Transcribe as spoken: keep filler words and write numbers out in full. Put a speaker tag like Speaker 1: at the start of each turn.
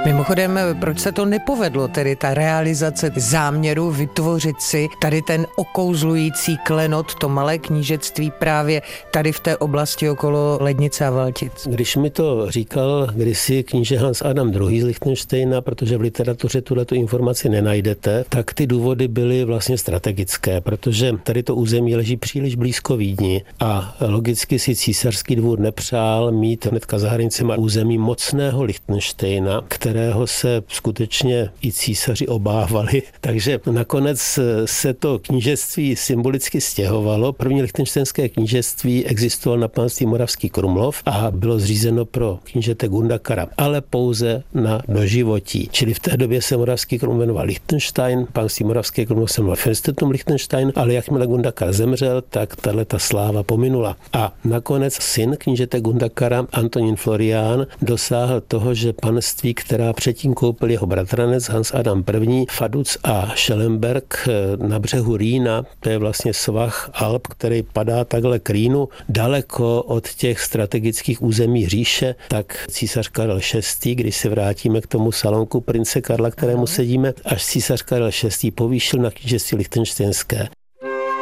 Speaker 1: Mimochodem, proč se to nepovedlo, tedy ta realizace záměru vytvořit si tady ten okouzlující klenot, to malé knížectví právě tady v té oblasti okolo Lednice a Valtic?
Speaker 2: Když mi to říkal kdysi kníže Hans Adam druhý. z Lichtenštejna, protože v literatuře tuhletu informaci nenajdete, tak ty důvody byly vlastně strategické, protože tady to území leží příliš blízko Vídni a logicky si císařský dvůr nepřál mít hnedka za hranicemi území mocného Lichtenštejna, kterého se skutečně i císaři obávali. Takže nakonec se to knížectví symbolicky stěhovalo. První lichtenštejnské knížectví existovalo na panství Moravský Krumlov a bylo zřízeno pro knížete Gundakara, ale pouze na doživotí. Čili v té době se Moravský Krumlov jmenoval Lichtenstein, panství Moravské Krumlov se jmenoval Fürstentum Lichtenstein, ale jakmile Gundakar zemřel, tak tato sláva pominula. A nakonec syn knížete Gundakara, Antonín Florián, dosáhl toho, že panství, která předtím koupil jeho bratranec Hans Adam I., Vaduz a Schellenberg na břehu Rýna, to je vlastně svah Alp, který padá takhle k Rýnu, daleko od těch strategických území říše, tak císař Karel šestý., když se vrátíme k tomu salonku prince Karla, kterému sedíme, až císař Karel šestý. povýšil na knížectví lichtenštejnské.